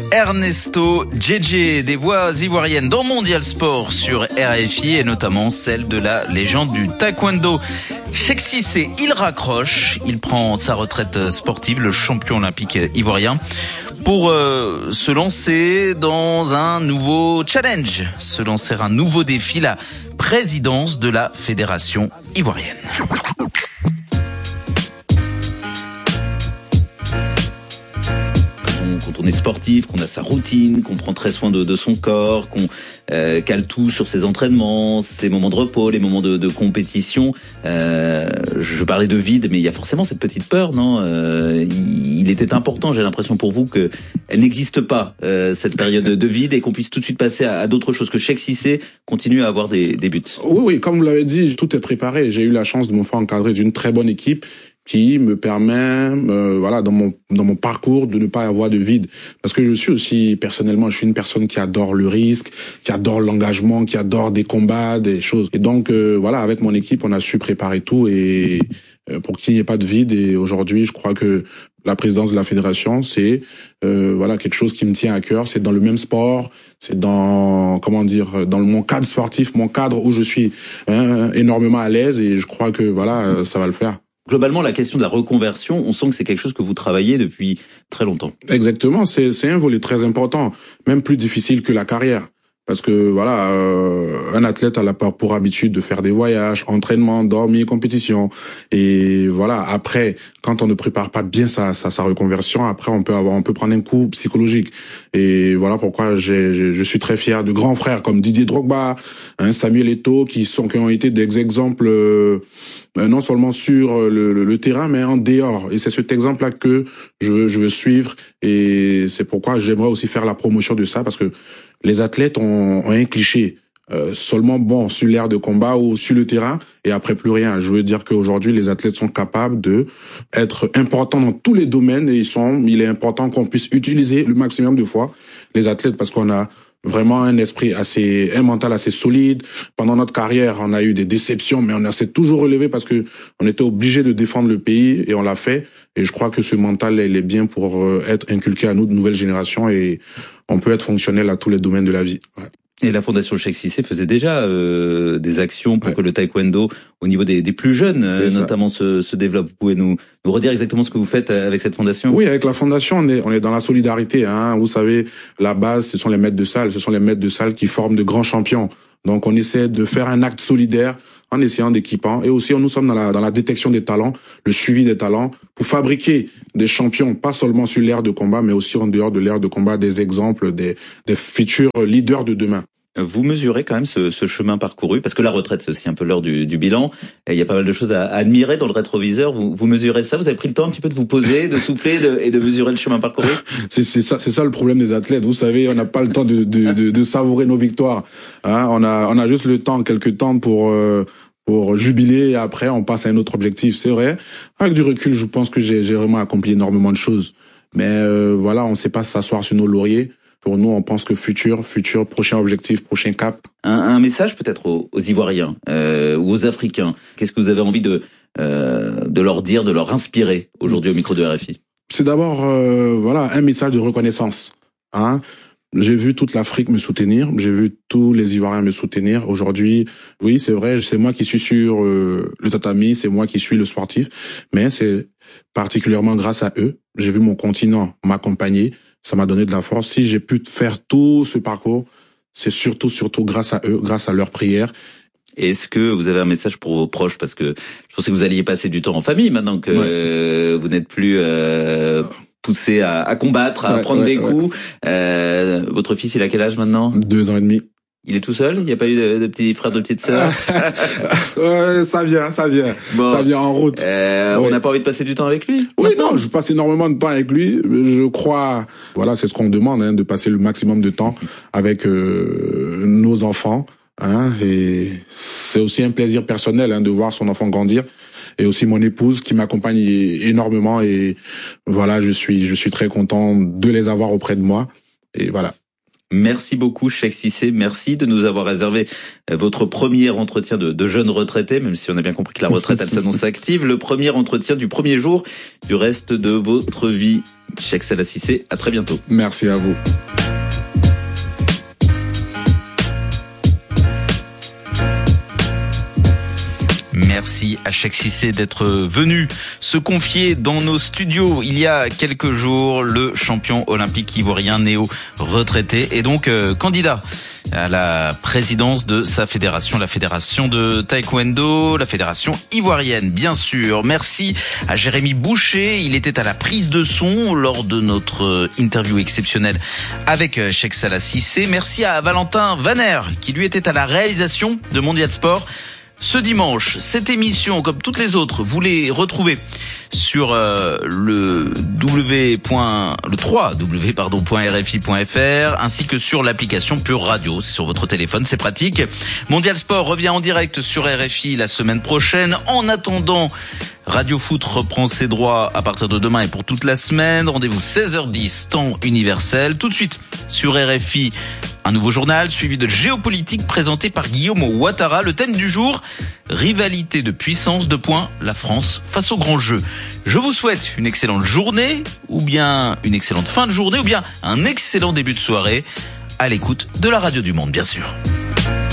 Ernesto Djedje, des voix ivoiriennes dans Mondial Sport sur RFI et notamment celle de la légende du taekwondo. Cheikh Cissé, il raccroche, il prend sa retraite sportive, le champion olympique ivoirien, pour se lancer dans un nouveau challenge, se lancer un nouveau défi, la présidence de la fédération ivoirienne. Quand on est sportif, qu'on a sa routine, qu'on prend très soin de son corps, qu'on cale tout sur ses entraînements, ses moments de repos, les moments de compétition. Je parlais de vide, mais il y a forcément cette petite peur, non ? Il était important, j'ai l'impression pour vous, que elle n'existe pas, cette période de vide, et qu'on puisse tout de suite passer à d'autres choses, que Cheikh Cissé continue à avoir des buts. Oui, comme vous l'avez dit, tout est préparé. J'ai eu la chance de me faire encadrer d'une très bonne équipe qui me permet, dans mon parcours, de ne pas avoir de vide. Parce que je suis aussi, personnellement, je suis une personne qui adore le risque, qui adore l'engagement, qui adore des combats, des choses. Et donc, avec mon équipe, on a su préparer tout et pour qu'il n'y ait pas de vide. Et aujourd'hui, je crois que la présidence de la fédération, c'est quelque chose qui me tient à cœur. C'est dans le même sport, c'est dans mon cadre sportif, mon cadre où je suis énormément à l'aise, et je crois que ça va le faire. Globalement, la question de la reconversion, on sent que c'est quelque chose que vous travaillez depuis très longtemps. Exactement, c'est un volet très important, même plus difficile que la carrière. Parce que un athlète a pour habitude de faire des voyages, entraînement, dormir, compétition. Et après, quand on ne prépare pas bien sa reconversion, après on peut prendre un coup psychologique. Et voilà pourquoi je suis très fier de grands frères comme Didier Drogba, Samuel Eto'o, qui ont été des exemples non seulement sur le terrain, mais en dehors. Et c'est cet exemple-là que je veux suivre. Et c'est pourquoi j'aimerais aussi faire la promotion de ça, parce que les athlètes ont un cliché seulement sur l'aire de combat ou sur le terrain, et après plus rien. Je veux dire qu'aujourd'hui, les athlètes sont capables de être importants dans tous les domaines, et il est important qu'on puisse utiliser le maximum de fois les athlètes, parce qu'on a vraiment un mental assez solide. Pendant notre carrière, on a eu des déceptions, mais on s'est toujours relevé parce que on était obligé de défendre le pays, et on l'a fait. Et je crois que ce mental, il est bien pour être inculqué à nous, de nouvelles générations, et on peut être fonctionnel à tous les domaines de la vie. Ouais. Et la Fondation Cheikh Cissé faisait déjà des actions pour que le taekwondo, au niveau des plus jeunes, notamment, se développe. Vous pouvez nous redire exactement ce que vous faites avec cette fondation ? Oui, avec la fondation, on est dans la solidarité. Vous savez, la base, ce sont les maîtres de salle. Ce sont les maîtres de salle qui forment de grands champions. Donc, on essaie de faire un acte solidaire en essayant d'équipant. Et aussi, nous sommes dans la détection des talents, le suivi des talents, pour fabriquer des champions, pas seulement sur l'aire de combat, mais aussi en dehors de l'aire de combat, des exemples, des futurs leaders de demain. Vous mesurez quand même ce chemin parcouru, parce que la retraite, c'est aussi un peu l'heure du bilan. Et il y a pas mal de choses à admirer dans le rétroviseur. Vous mesurez ça? Vous avez pris le temps un petit peu de vous poser, de souffler et de mesurer le chemin parcouru? C'est ça le problème des athlètes. Vous savez, on n'a pas le temps de savourer nos victoires. On a juste quelques temps pour jubiler, et après on passe à un autre objectif. C'est vrai. Avec du recul, je pense que j'ai vraiment accompli énormément de choses. Mais on ne sait pas s'asseoir sur nos lauriers. Pour nous, on pense que futur, prochain objectif, prochain cap. Un message peut-être aux Ivoiriens ou aux Africains. Qu'est-ce que vous avez envie de leur dire, de leur inspirer aujourd'hui au micro de RFI? C'est d'abord un message de reconnaissance. J'ai vu toute l'Afrique me soutenir, j'ai vu tous les Ivoiriens me soutenir. Aujourd'hui, oui, c'est vrai, c'est moi qui suis sur le tatami, c'est moi qui suis le sportif, mais c'est particulièrement grâce à eux. J'ai vu mon continent m'accompagner. Ça m'a donné de la force. Si j'ai pu faire tout ce parcours, c'est surtout grâce à eux, grâce à leurs prières. Est-ce que vous avez un message pour vos proches? Parce que je pensais que vous alliez passer du temps en famille maintenant que vous n'êtes plus poussé à combattre, à prendre des coups. Votre fils, il a quel âge maintenant? 2 ans et demi. Il est tout seul? Il n'y a pas eu de petits frères, de petites sœurs? Ça vient. Bon. Ça vient en route. On n'a pas envie de passer du temps avec lui? Oui, non, je passe énormément de temps avec lui. Je crois, c'est ce qu'on demande, de passer le maximum de temps avec nos enfants. Et c'est aussi un plaisir personnel de voir son enfant grandir. Et aussi mon épouse qui m'accompagne énormément. Et je suis très content de les avoir auprès de moi. Et voilà. Merci beaucoup, Cheikh Cissé. Merci de nous avoir réservé votre premier entretien de jeune retraité, même si on a bien compris que la retraite, elle s'annonce active. Le premier entretien du premier jour du reste de votre vie. Cheikh Salah Cissé, à très bientôt. Merci à vous. Merci à Cheikh Cissé d'être venu se confier dans nos studios il y a quelques jours. Le champion olympique ivoirien néo-retraité et donc candidat à la présidence de sa fédération, la fédération de taekwondo, la fédération ivoirienne, bien sûr. Merci à Jérémy Boucher, il était à la prise de son lors de notre interview exceptionnelle avec Cheikh Salah Cissé. Merci à Valentin Vaner, qui lui était à la réalisation de Mondial Sport. Ce dimanche, cette émission, comme toutes les autres, vous les retrouvez sur le www.rfi.fr ainsi que sur l'application Pure Radio. C'est sur votre téléphone, c'est pratique. Mondial Sport revient en direct sur RFI la semaine prochaine. En attendant, Radio Foot reprend ses droits à partir de demain et pour toute la semaine. Rendez-vous 16h10, temps universel. Tout de suite, sur RFI, un nouveau journal suivi de géopolitique présenté par Guillaume Ouattara. Le thème du jour, rivalité de puissance, la France face au grand jeu. Je vous souhaite une excellente journée, ou bien une excellente fin de journée, ou bien un excellent début de soirée à l'écoute de la Radio du Monde, bien sûr.